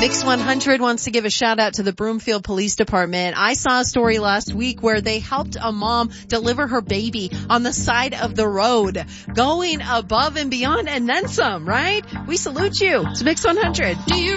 Mix 100 wants to give a shout out to the Broomfield Police Department. I saw a story last week where they helped a mom deliver her baby on the side of the road, going above and beyond and then some, right? We salute you. It's Mix 100.